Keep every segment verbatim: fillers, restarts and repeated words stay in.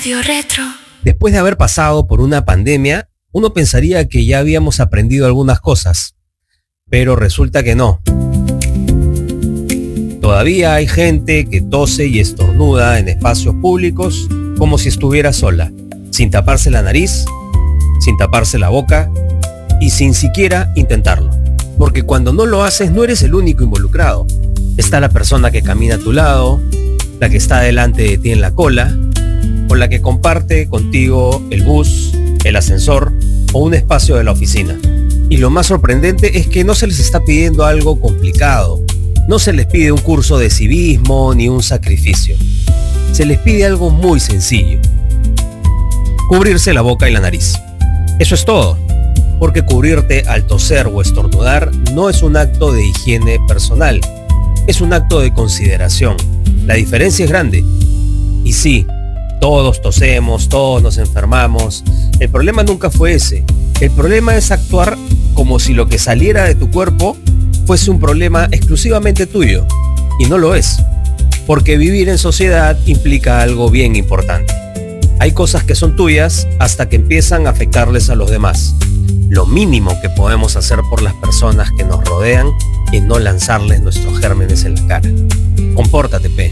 Radio Retro. Después de haber pasado por una pandemia, uno pensaría que ya habíamos aprendido algunas cosas, pero resulta que no. Todavía hay gente que tose y estornuda en espacios públicos como si estuviera sola, sin taparse la nariz, sin taparse la boca y sin siquiera intentarlo. Porque cuando no lo haces no eres el único involucrado. Está la persona que camina a tu lado, la que está delante de ti en la cola, o la que comparte contigo el bus, el ascensor o un espacio de la oficina. Y lo más sorprendente es que no se les está pidiendo algo complicado. No se les pide un curso de civismo ni un sacrificio. Se les pide algo muy sencillo: cubrirse la boca y la nariz. Eso es todo, porque cubrirte al toser o estornudar no es un acto de higiene personal, es un acto de consideración. La diferencia es grande. Y sí, todos tosemos, todos nos enfermamos. El problema nunca fue ese. El problema es actuar como si lo que saliera de tu cuerpo fuese un problema exclusivamente tuyo. Y no lo es. Porque vivir en sociedad implica algo bien importante. Hay cosas que son tuyas hasta que empiezan a afectarles a los demás. Lo mínimo que podemos hacer por las personas que nos rodean es no lanzarles nuestros gérmenes en la cara. Compórtate, P.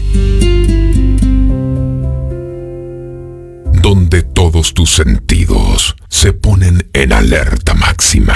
Donde todos tus sentidos se ponen en alerta máxima.